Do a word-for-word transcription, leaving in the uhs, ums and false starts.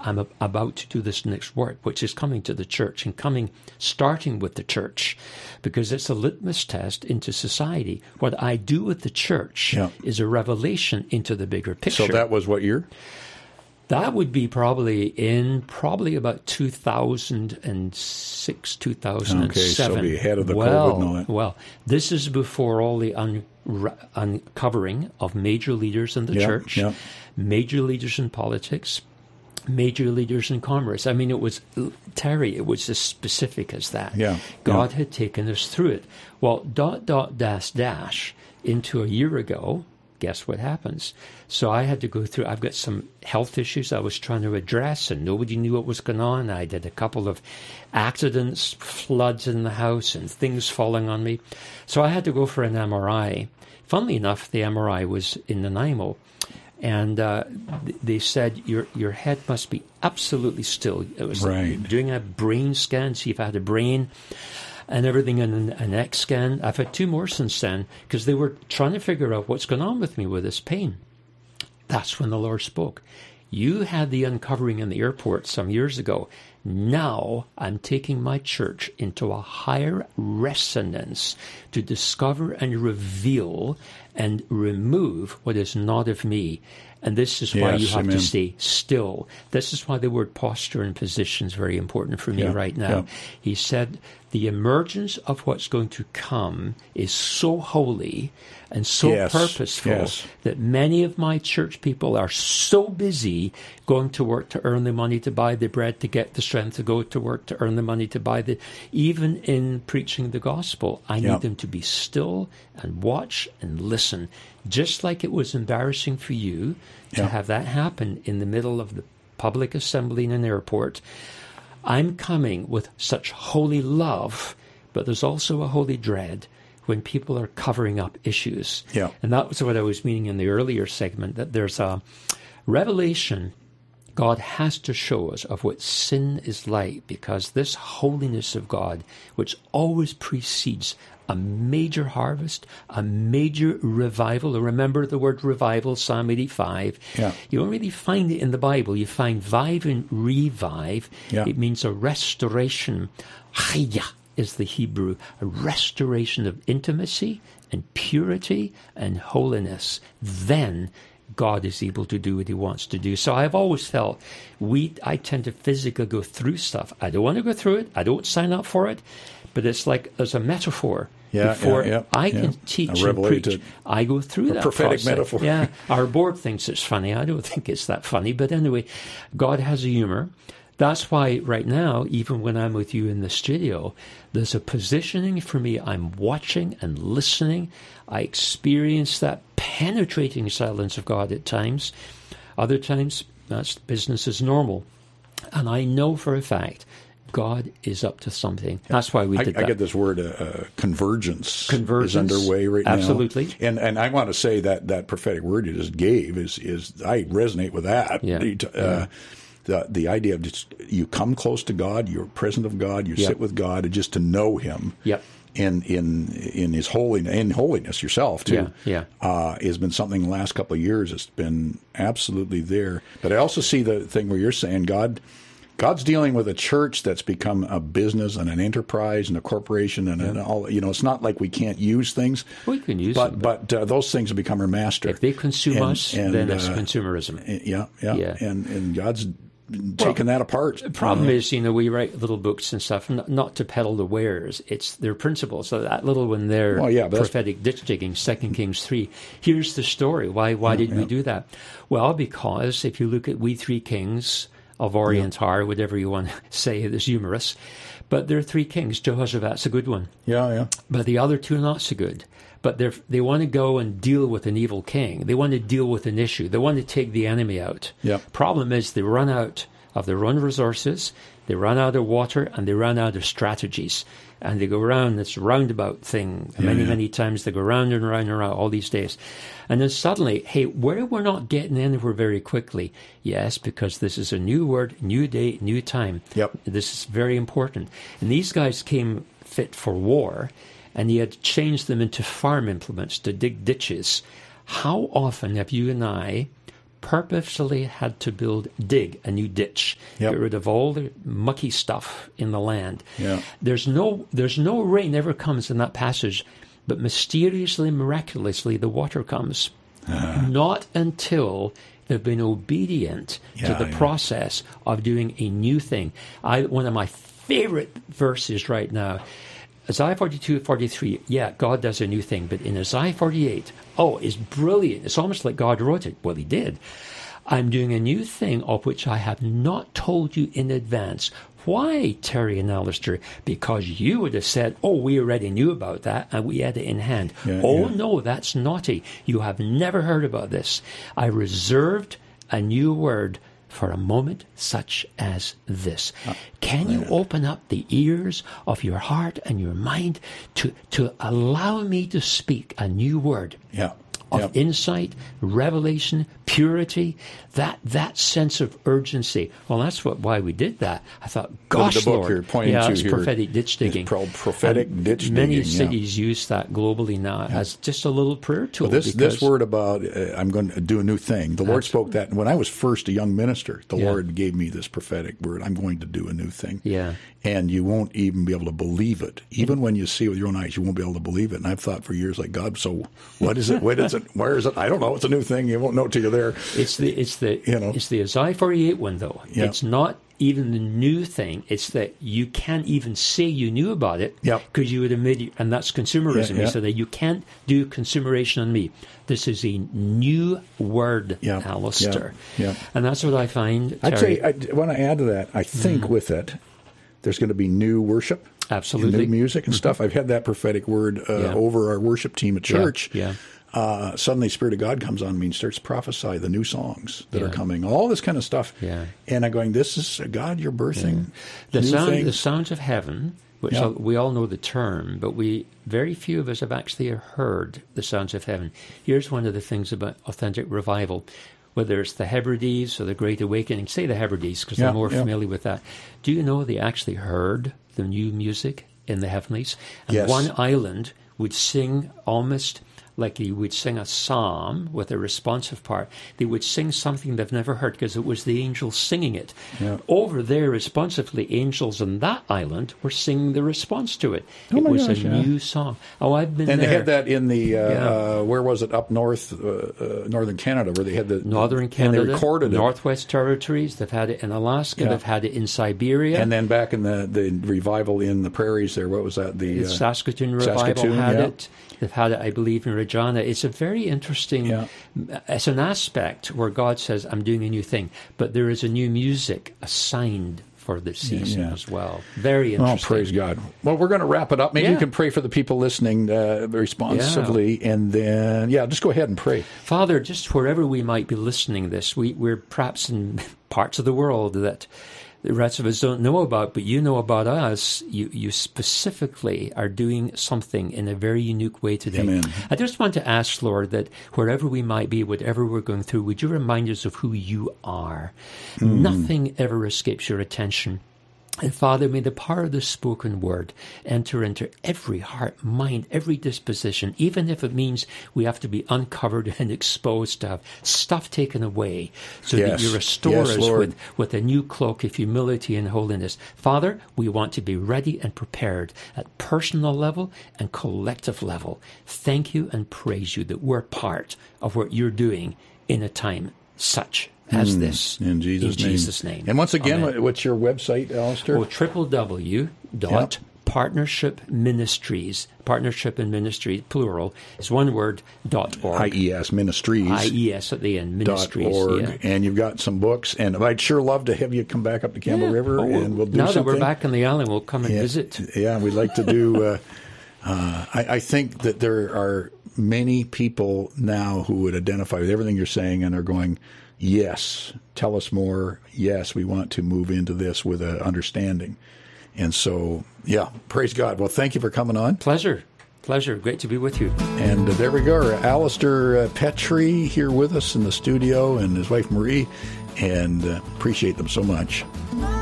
I'm a, about to do this next work, which is coming to the church and coming, starting with the church, because it's a litmus test into society. What I do with the church yeah. is a revelation into the bigger picture. So that was what year? That would be probably in probably about two thousand six, two thousand seven. Okay, so be ahead of the well, COVID and all that. Well, this is before all the un- uncovering of major leaders in the yeah, church, yeah. major leaders in politics, major leaders in commerce. I mean, it was, Terry, it was as specific as that. Yeah, God yeah. had taken us through it. Well, dot, dot, dash, dash, into a year ago, guess what happens? So I had to go through, I've got some health issues I was trying to address, and nobody knew what was going on. I did a couple of accidents, floods in the house, and things falling on me. So I had to go for an M R I. Funnily enough, the M R I was in Nanaimo. And uh, they said, your your head must be absolutely still. It was right. like doing a brain scan, see if I had a brain and everything in an, an X scan. I've had two more since then because they were trying to figure out what's going on with me with this pain. That's when the Lord spoke. You had the uncovering in the airport some years ago. Now I'm taking my church into a higher resonance to discover and reveal and remove what is not of me. And this is why yes, you have amen. to stay still. This is why the word posture and position is very important for me yeah, right now. Yeah. He said the emergence of what's going to come is so holy and so yes, purposeful yes. that many of my church people are so busy going to work to earn the money to buy the bread, to get the strength to go to work, to earn the money to buy the... Even in preaching the gospel, I yeah. need them to be still and watch and listen. Just like it was embarrassing for you to yeah. have that happen in the middle of the public assembly in an airport, I'm coming with such holy love, but there's also a holy dread when people are covering up issues. Yeah. And that was what I was meaning in the earlier segment, that there's a revelation God has to show us of what sin is like, because this holiness of God, which always precedes a major harvest, a major revival. Remember the word revival, Psalm eighty-five. Yeah. You don't really find it in the Bible. You find vive and revive. Yeah. It means a restoration. Chaya is the Hebrew, a restoration of intimacy and purity and holiness. Then God is able to do what he wants to do. So I've always felt we, I tend to physically go through stuff. I don't want to go through it. I don't sign up for it. But it's like there's a metaphor. Yeah, Before yeah, yeah, I yeah. can teach and preach, I go through a that prophetic process. metaphor. Yeah, our board thinks it's funny. I don't think it's that funny. But anyway, God has a humor. That's why right now, even when I'm with you in the studio, there's a positioning for me. I'm watching and listening. I experience that penetrating silence of God at times. Other times, that's business as normal. And I know for a fact God is up to something. That's why we did I, that. I get this word, uh, convergence, Convergence is underway right absolutely. now. Absolutely. And and I want to say that that prophetic word you just gave is, is I resonate with that. Yeah. Uh, yeah. The the idea of just you come close to God, you're present of God, you Yep. sit with God, and just to know Him. Yep. In in in His holiness, in holiness yourself too, yeah, yeah. Uh, has been something the last couple of years. It's been absolutely there. But I also see the thing where you're saying God, God's dealing with a church that's become a business and an enterprise and a corporation and, yeah. and all. You know, it's not like we can't use things. We can use but them, but, but uh, those things have become our master. If they consume and, us, and, then it's uh, consumerism. Yeah, yeah, Yeah. And and God's taking that apart. The problem uh, is, you know, we write little books and stuff, not, not to peddle the wares. It's their principles. So that little one there, well, yeah, prophetic ditch digging, Second Kings three. Here's the story. Why why yeah, did yeah. we do that? Well, because if you look at We Three Kings of Orient yeah. are, whatever you want to say, it is humorous. But there are three kings. Jehoshaphat's a good one. Yeah, yeah. But the other two are not so good. But they they want to go and deal with an evil king. They want to deal with an issue. They want to take the enemy out. Yep. Problem is they run out of their own resources, they run out of water, and they run out of strategies. And they go around this roundabout thing. Yeah, many, yeah. many times they go round and round and round all these days. And then suddenly, hey, where we're not getting anywhere very quickly. Yes, because this is a new word, new day, new time. Yep. This is very important. And these guys came fit for war, and he had changed them into farm implements to dig ditches. How often have you and I purposely had to build, dig a new ditch, Yep. get rid of all the mucky stuff in the land. Yeah. There's no, there's no rain ever comes in that passage, but mysteriously, miraculously, the water comes. Uh-huh. Not until they've been obedient Yeah, to the yeah. process of doing a new thing. I, one of my favorite verses right now, Isaiah forty-two, forty-three, yeah, God does a new thing. But in Isaiah forty-eight, oh, it's brilliant. It's almost like God wrote it. Well, he did. I'm doing a new thing of which I have not told you in advance. Why, Terry and Alistair? Because you would have said, oh, we already knew about that and we had it in hand. Yeah, oh, yeah. no, that's naughty. You have never heard about this. I reserved a new word for a moment such as this. Can you open up the ears of your heart and your mind to, to allow me to speak a new word Yeah. of Yep. insight, revelation, purity, that that sense of urgency? Well, that's what why we did that. I thought, gosh, the book Lord, you're pointing yeah, to it's here prophetic ditch digging. is pro- prophetic And ditch many digging, yeah. cities use that globally now as just a little prayer tool. Well, this because, this word about uh, I'm going to do a new thing. The Lord spoke that when I was first a young minister. The Yeah. Lord gave me this prophetic word. I'm going to do a new thing. Yeah. And you won't even be able to believe it. Even when you see it with your own eyes, you won't be able to believe it. And I've thought for years, like, God, so what is it? What is it? Where is it? I don't know. It's a new thing. You won't know till you're there. It's the it's the You know. it's the Isaiah forty-eight one though. Yeah. It's not even the new thing. It's that you can't even say you knew about it Yep. because you would admit, you, and that's consumerism. Yeah, You yeah. said that you can't do consumeration on me. This is a new word, Yeah, Alistair. yeah, yeah. And that's what I find. I'd Terry. say, I want to add to that, I think with it, there's going to be new worship. Absolutely. And new music and stuff. I've had that prophetic word uh, Yeah. over our worship team at church. Yeah. Uh, suddenly, Spirit of God comes on me and starts to prophesy the new songs that Yeah. are coming, all this kind of stuff. Yeah. And I'm going, this is God, you're birthing The new sound, things. the sounds of heaven, which Yeah. all- we all know the term, but we very few of us have actually heard the sounds of heaven. Here's one of the things about authentic revival, whether it's the Hebrides or the Great Awakening. Say the Hebrides because Yeah, I'm more yeah. familiar with that. Do you know they actually heard the new music in the heavenlies? And Yes. one island would sing almost like you would sing a psalm with a responsive part. They would sing something they've never heard because it was the angels singing it. Yeah. Over there, responsively, angels on that island were singing the response to it. Oh it my was gosh, a yeah. new song. Oh, I've been And there. they had that in the, uh, Yeah. uh, where was it, up north, uh, uh, northern Canada, where they had the... Northern Canada, And they recorded it. Northwest Territories. They've had it in Alaska. Yeah. They've had it in Siberia. And then back in the, the revival in the prairies there, what was that? The The uh, Saskatoon Revival Saskatoon, had yeah. it. They've had it, I believe, in Regina. It's a very interesting, Yeah. it's an aspect where God says, I'm doing a new thing. But there is a new music assigned for the season yeah. as well. Very Oh, interesting. praise God. Well, we're going to wrap it up. Maybe Yeah. you can pray for the people listening uh, responsively. And then, yeah, just go ahead and pray. Father, just wherever we might be listening this, we, we're perhaps in parts of the world that the rest of us don't know about, but you know about us. You, you specifically are doing something in a very unique way today. Amen. I just want to ask, Lord, that wherever we might be, whatever we're going through, would you remind us of who you are? Mm. Nothing ever escapes your attention. And Father, may the power of the spoken word enter into every heart, mind, every disposition, even if it means we have to be uncovered and exposed to have stuff taken away, so Yes. that you restore Yes, us Lord. with, with a new cloak of humility and holiness. Father, we want to be ready and prepared at personal level and collective level. Thank you and praise you that we're part of what you're doing in a time such as this. In Jesus' name. Jesus' name. And once again, Amen. what's your website, Alistair? Or triple W dot partnership ministries, partnership and ministry, plural, is one word, dot org. I E S Ministries. I E S at the end, Dot ministries. org, Yeah. and you've got some books, and I'd sure love to have you come back up to Campbell Yeah. River, Oh, and we'll do now something. that we're back on the island, we'll come and yeah, visit. Yeah, we'd like to do. Uh, uh, I, I think that there are many people now who would identify with everything you're saying and are going, yes, tell us more. Yes, we want to move into this with an understanding. And so, yeah, praise God. Well, thank you for coming on. Pleasure. Pleasure. Great to be with you. And uh, there we go. Alistair uh, Petrie here with us in the studio, and his wife Marie, and uh, appreciate them so much.